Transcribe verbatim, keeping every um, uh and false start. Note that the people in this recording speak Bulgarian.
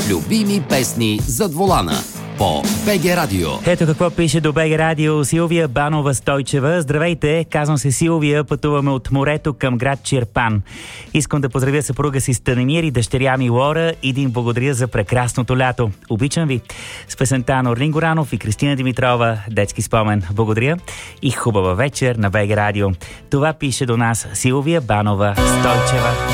Любими песни зад волана по БГ Радио. Ето какво пише до БГ Радио Силвия Банова Стойчева. Здравейте, казвам се Силвия, пътуваме от морето към град Чирпан. Искам да поздравя съпруга си Станимир и дъщеря ми Лора и да им благодаря за прекрасното лято. Обичам ви. С песента на Орлин Горанов и Кристина Димитрова, детски спомен. Благодаря и хубава вечер на БГ Радио. Това пише до нас Силвия Банова Стойчева.